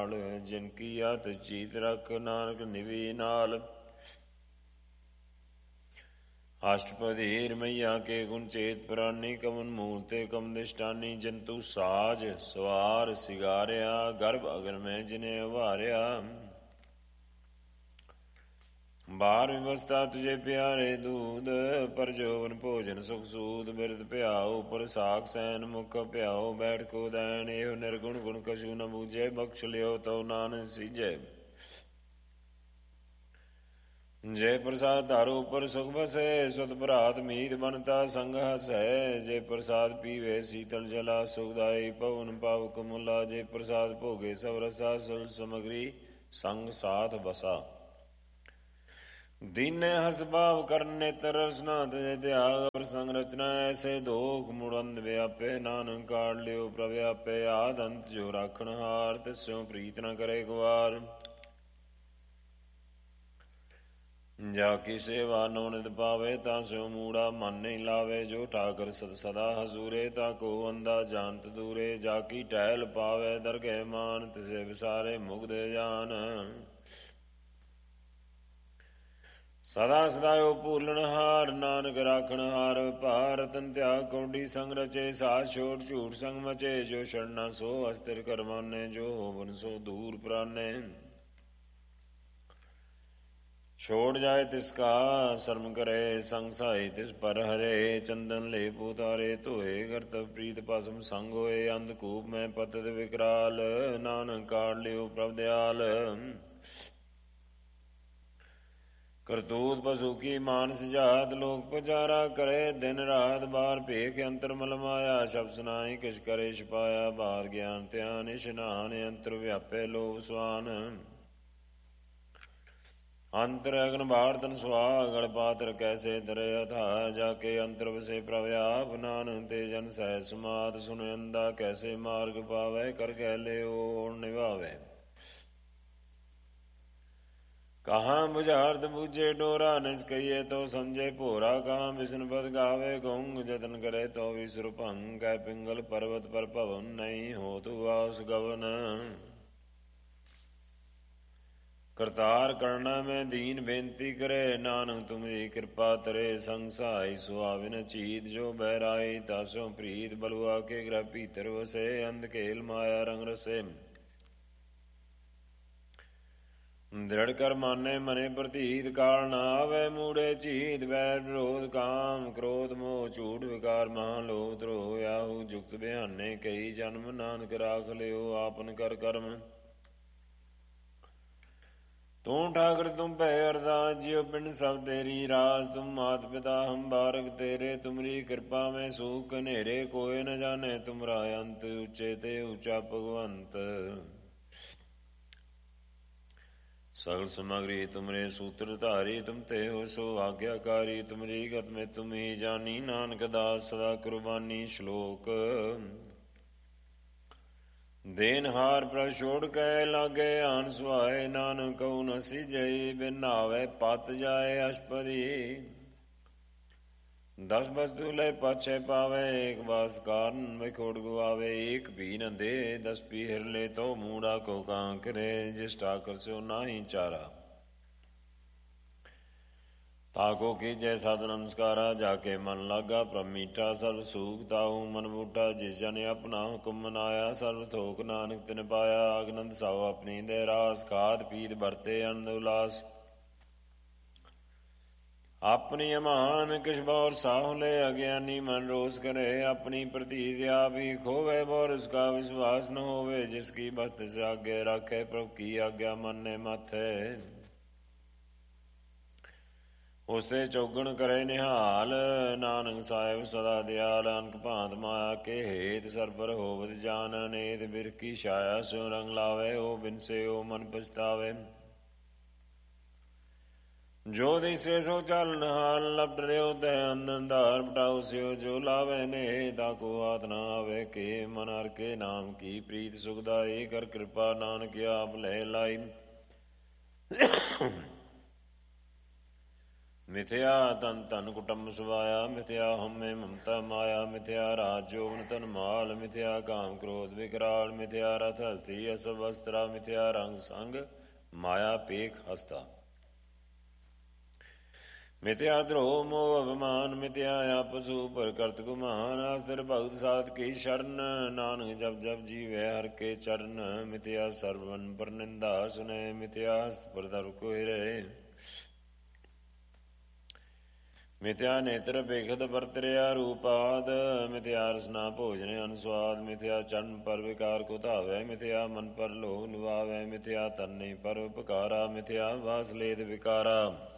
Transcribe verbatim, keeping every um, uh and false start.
ਨਾਲ। ਜਿਨ ਕੀ ਹੱਥ ਚੀਤ ਰੱਖ ਨਾਨਕ ਨਿਵੀ ਨਾਲ। ਅਸ਼ਟਪਦੀ ਰਮਈਆ ਕੇ ਗੁਣ ਚੇਤ ਪ੍ਰਾਨੀ। ਕਵਨ ਮੂਲ ਤੇ ਕਮ ਦਿਸ਼ਟਾਨੀ। ਜੰਤੂ ਸਾਜ ਸਵਾਰ ਸਿਗਾਰਿਆ। ਗਰਭ ਅਗਨ ਮੈਂ ਜਿਨੇ ਉਭਾਰਿਆ। ਬਾਰ ਵਿਵਸਥਾ ਤੁਝੇ ਪਿਆਰੇ ਦੂਧ। ਪਰ ਜੋਵਨ ਭੋਜਨ ਸੁਖ ਸੂਦ। ਬਿਰਦ ਭਿਆਉ ਪਰ ਸਾਖ ਸੈਨ। ਮੁਖ ਭਿਆਉ ਬੈਠ ਕੋ ਦੈਨ। ਇਹੋ ਨਿਰਗੁਣ ਗੁਣ ਕਛੂ ਨ ਬੂਝੇ। ਬਖਸ਼ ਲਿਓ ਤਉ ਨਾਨਕ ਸੀਜੈ। ਜੇ ਪ੍ਰਸਾਦ ਧਾਰੋ ਉਪਰ ਸੁਖ ਬਸੈ। ਸੁਤ ਭਰਾਤ ਮੀਤ ਬਣਤਾ ਸੰਗ ਹਸੈ। ਜੇ ਪ੍ਰਸਾਦ ਪੀਵੇ ਸੀਤਲ ਜਲਾ। ਸੁਖਦਾਈ ਪਵਨ ਪਾਵਕ ਮੁਲਾ। ਜੇ ਪ੍ਰਸਾਦ ਭੋਗੇ ਸਭ ਰਸਾ। ਸੁਲ ਸਮਗਰੀ ਸੰਗ ਸਾਥ ਬਸਾ। ਦੀਨੇ ਹਸਤ ਭਾਵ ਕਰਨ ਨੇਤਰ ਰਸਨਾ। ਤਜੇ ਤਿਆਗ ਪ੍ਰਸੰਗ ਰਚਨਾ। ਐਸੇ ਦੋਖ ਮੁੜੰਦ ਵਿਆਪੇ। ਨਾਨਕ ਕਾਢ ਲਿਓ ਪ੍ਰਭ ਆਪੇ। ਆਦ ਅੰਤ ਜੋ ਰਾਖਣ ਹਾਰ। ਤਿਸਿਓ ਪ੍ਰੀਤ ਨ ਕਰੇ ਗੁਆਰ। ਜਾ ਕੀ ਸੇਵਾ ਨੋ ਨਿਤ ਪਾਵੇ। ਤਾਂ ਸਿਓ ਮੂੜਾ ਮਨ ਨਹੀਂ ਲਾਵੇ। ਜੋ ਠਾਕਰ ਸਦ ਸਦਾ ਹਜ਼ੂਰੇ। ਤਾ ਕੋ ਅੰਦਾ ਜਾਨਤ ਦੂਰੇ। ਜਾ ਕੀ ਟਹਿਲ ਪਾਵੇ ਦਰਗਹਿ ਮਾਨ। ਤਿਸੇ ਵਿਸਾਰੇ ਮੁਗਦੇ ਜਾਨ। ਸਦਾ ਸਦਾਇਓ ਭੂਲਣ ਹਾਰ। ਨਾਨਕ ਰਾਖਣ ਹਾਰ ਭਾਰ। ਰਤਨ ਤਿਆਗ ਕੌਡੀ ਸੰਗ ਰਚੇ। ਸਾਥ ਛੋੜ ਝੂਠ ਸੰਗ ਮਚੇ। ਜੋ ਛੜਨਾ ਸੋ ਅਸਥਿਰ ਕਰਵਾਨੇ। ਜੋ ਹੋਵਨ ਸੋ ਦੂਰ ਪ੍ਰਾਨੇ। ਛੋੜ ਜਾਏ ਤਿਸ ਕਾ ਸ਼ਰਮ ਕਰੇ। ਸੰਗ ਸਾਈ ਤਿਸ ਪਰ ਹਰੇ। ਚੰਦਨ ਲੇਪ ਉਤਾਰੇ ਧੋਏ। ਕਰਤਵ ਪ੍ਰੀਤ ਭਸਮ ਸੰਗ ਹੋਏ। ਅੰਧਕੂਪ ਮੈਂ ਪਤਿਤ ਵਿਕਰਾਲ। ਨਾਨਕ ਕਾਢ ਲਿਓ ਪ੍ਰਭ ਦਿਆਲ। ਕਰਤੂਤ ਪਸ਼ੂ ਕੀ ਮਾਨਸ ਜਾਤ। ਲੋਕ ਪੁਜਾਰਾ ਕਰੇ ਦਿਨ ਰਾਤ। ਬਾਹਰ ਭੇਖ ਅੰਤਰ ਮਲ ਮਾਇਆ। ਸ਼ਬਦ ਸੁਨਾਈ ਕਿਛ ਕਰੇ ਛਪਾਇਆ। ਬਾਹਰ ਗਿਆਨ ਧਿਆਨ ਇਸ਼ਨਾਨ। ਅੰਤਰ ਵਿਆਪੇ ਲੋਭ ਸੁਆਨ। ਅੰਤਰ ਅਗਨ ਬਾਹਰ ਤਨ ਸੁਆ। ਗਲ ਪਾਤਰ ਕੈਸੇ ਧਰੇ ਅਥਾ। ਜਾ ਕੇ ਅੰਤਰ ਵਸੇ ਪ੍ਰਭ ਆਪ। ਨਾਨਕ ਤੇ ਜਨ ਸਹਿ ਸਮਾਤ। ਸੁਨ ਅੰਦਾ ਕੈਸੇ ਮਾਰਗ ਪਾਵੇ। ਕਰ ਕਹਿ ਲਿਓ ਨਿਭਾਵੇ। ਕਹਾਂ ਬੁਝਾਰਤ ਬੂਝੇ ਡੋਰਾ। ਨਿਜ ਕਹੀਏ ਤੋ ਸਮਝੇ ਭੋਰਾ। ਕਹਾਂ ਵਿਸ਼ਨ ਪਦ ਗਾਵੇ ਗੌਂਗ। ਜਤਨ ਕਰੇ ਤੋ ਵਿਸੁਰ ਭੰਗ। ਕੈ ਪਿੰਗਲ ਪਰਬਤ ਪਰ ਭਵਨ। ਨਹੀਂ ਹੋ ਤੂ ਵਾਸ ਗਵਨ। ਕਰਤਾਰ ਕਰਨਾ ਮੈਂ ਦੀਨ ਬੇਨਤੀ ਕਰੇ। ਨਾਨਕ ਤੁਮਰੀ ਕਿਰਪਾ ਤਰੇ। ਸੰਗ ਸਹਾਈ ਸੁਹਾਵਿਨ ਚੀਤ। ਜੋ ਬਹਿਰਾਈ ਤਾਸੋ ਪ੍ਰੀਤ। ਬਲੁਆ ਕੇ ਗ੍ਰਹਿ ਭੀਤਰ ਵਸੇ। ਅੰਧ ਖੇਲ ਮਾਇਆ ਰੰਗ ਰਸੇ। ਦ੍ਰਿੜ ਕਰ ਮਾਨੇ ਮਨੇ ਪ੍ਰਤੀਤ। ਕਾਲ ਨਾ ਆਵੇ ਮੂੜੇ ਚੀਤ। ਵੈਰ ਵਿਰੋਧ ਕਾਮ ਕ੍ਰੋਧ ਮੋਹ। ਝੂਠ ਵਿਕਾਰ ਮਹਾ ਲੋਭ ਧਰੋਹ। ਆਹੂ ਜੁਗਤ ਬਿਹਾਨੇ ਕਈ ਜਨਮ। ਨਾਨਕ ਰਾਖ ਲਿਓ ਆਪਨ ਕਰ ਕਰਮ। ਤੂੰ ਠਾਕਰ ਤੁਮ ਭੈ ਅਰਦਾਸ। ਜਿਉ ਪਿੰਡ ਸਭ ਤੇਰੀ ਰਾਸ। ਤੁਮ ਮਾਤ ਪਿਤਾ ਹਮ ਬਾਰਕ ਤੇਰੇ। ਤੁਮਰੀ ਕਿਰਪਾ ਮੈਂ ਸੂਖ ਕਨੇਰੇ। ਕੋਇ ਨ ਜਾਣੇ ਤੁਮਰਾ ਅੰਤ। ਉੱਚੇ ਤੇ ਉੱਚਾ ਭਗਵੰਤ। ਸਗਲ ਸਮਗਰੀ ਤੁਮਰੇ ਸੂਤਰ ਧਾਰੀ। ਤੁਮ ਤੇ ਹੋ ਸੋ ਆਗਿਆਕਾਰੀ। ਤੁਮਰੀ ਗਤ ਮੈਂ ਤੁਮ ਹੀ ਜਾਨੀ। ਨਾਨਕ ਦਾਸ ਸਦਾ ਕੁਰਬਾਨੀ। ਸ਼ਲੋਕ ਦੇਨਹਾਰ ਪ੍ਰਭ ਛੋੜ ਕੇ ਲਾਗੇ ਆਨ ਸੁਹਾਏ। ਨਾਨਕ ਕਉ ਨ ਸੀਜਈ। ਬਿਨ ਨਾਵੇ ਪਤ ਜਾਏ ਅਸ਼ਪਦੀ। ਦਸ ਵਸਤੂ ਲੈ ਪਾਛੇ ਪਾਵੇ। ਏਕ ਵਾਸ ਕਾਰਨ ਵਿਖੋੜ ਗਵਾਵੇ। ਏਕ ਭੀ ਨ ਦੇ ਦਸ ਪੀਹਰ ਲੈ। ਤੋ ਮੂੜਾ ਕੋ ਕਾਂ ਕਰੇ। ਜਿਸ ਠਾਕਰ ਸਿਓ ਨਾਹੀ ਚਾਰਾ। ਤਾਕੋ ਕੀਜੈ ਸਤ ਨਮਸਕਾਰਾ। ਜਾ ਕੇ ਮਨ ਲਾਗਾ ਪ੍ਰਭ ਮੀਠਾ। ਸਰਬ ਸੂਖ ਤਾਹੂ ਮਨ ਬੂਟਾ। ਜਿਸ ਜਨ ਆਪਣਾ ਹੁਕਮ ਮਨਾਇਆ। ਸਰਬ ਥੋਕ ਨਾਨਕ ਤਿਨ ਪਾਇਆ। ਆਗਨੰਦ ਸਾਉ ਆਪਣੀ ਦੇ ਰਾਸ। ਖਾਦ ਪੀਤ ਵਰਤੇ ਅਨੰਦ ਉਲਾਸ। ਆਪਣੀ ਅਮਾਨ ਕਿਛ ਬੌਰ ਸਾਹੁ ਲੈ। ਅਗਿਆਨੀ ਮਨ ਰੋਸ ਕਰੇ। ਆਪਣੀ ਪ੍ਰਤੀਤ ਆਪ ਹੀ ਖੋਵੇ। ਬੌਰ ਉਸਕਾ ਵਿਸ਼ਵਾਸ ਨ ਹੋਵੇ। ਜਿਸ ਕੀ ਬਸ ਤਿਸ ਆਗੇ ਰਾਖੇ। ਪ੍ਰਭ ਕੀ ਆਗਿਆ ਮੰਨੇ ਮਾਥੇ। ਉਸਤੇ ਚੌਗਣ ਕਰੇ ਨਿਹਾਲ। ਨਾਨਕ ਸਾਹਿਬ ਸਦਾ ਦਿਆਲ। ਅਨਕ ਭਾਂਤ ਮਾਇਆ ਕੇ ਹੇਤ। ਸਰਬਰ ਹੋਵਤ ਜਾਨ ਅਨੇਤ। ਬਿਰਖੀ ਛਾਇਆ ਸਿਉ ਰੰਗ ਲਾਵੇ। ਉਹ ਬਿਨਸੇ ਉਹ ਮਨ ਪਛਤਾਵੇ। ਜੋ ਦਿਸੇ ਸੋ ਚਲਨ ਹਾਲ। ਲਪਟ ਰਿਓ ਤੈ ਅੰਧਾਰ। ਪਟਾਉ ਸਿਓ ਜੋ ਲਾਵੇ ਨੇ। ਤਾਕੋ ਹਾਥ ਨਾ ਆਵੇ ਕੇ। ਮਨ ਹਰਿ ਕੇ ਨਾਮ ਕੀ ਪ੍ਰੀਤ ਸੁਖਦਾਈ। ਕਰ ਕਿਰਪਾ ਨਾਨਕ ਆਪ ਲੈ ਲਾਈ। ਮਿਥਿਆ ਤਨ ਧਨ ਕੁਟੰਬ ਸਵਾਇਆ, ਮਿਥਿਆ ਹਉਮੈ ਮਮਤਾ ਮਾਇਆ, ਮਿਥਿਆ ਰਾਜ ਜੋਬਨ ਤਨ ਮਾਲ, ਮਿਥਿਆ ਕਾਮ ਕ੍ਰੋਧ ਵਿਕਰਾਲ, ਮਿਥਿਆ ਰਥ ਹਸਤੀ ਅਸਭ ਅਸਤਰਾ, ਮਿਥਿਆ ਰੰਗ ਸੰਗ ਮਾਇਆ ਪੇਖ ਹਸਤਾ। ਮਿਥਿਆ ਧਰੋਹ ਮੋਹ ਅਭਿਮਾਨ, ਮਿਥਿਆ ਆਪਸੂ ਪਰ ਕਰਤ ਗੁਮਾਨ, ਅਸਤਰ ਭਗਤ ਸਾਧ ਕੀ ਸ਼ਰਨ, ਨਾਨਕ ਜਪ ਜਪ ਜੀਵੈ ਹਰ ਕੇ ਚਰਨ, ਮਿਥਿਆ ਸਰਵਨ ਪਰ ਨਿੰਦਾ ਸੁਨੈ, ਮਿਥਿਆ ਹਸਤ ਪਰ ਧਰ ਕੋਇ, ਮਿਥਿਆ ਨੇਤਰ ਵੇਖਤ ਵਰਤਰਿਆ ਰੂਪਾਦ, ਮਿਥਿਆ ਰਸਨਾ ਭੋਜਨ ਅਨੁਸਵਾਦ, ਮਿਥਿਆ ਚਰਨ ਪਰ ਵਿਕਾਰ ਕੋ ਧਾਵੈ, ਮਿਥਿਆ ਮਨ ਪਰ ਲੋਭ ਨਿਵਾਵੈ, ਮਿਥਿਆ ਤਨਿ ਪਰ ਉਪਕਾਰਾ, ਮਿਥਿਆ ਵਾਸ ਲੇਦ ਵਿਕਾਰਾ।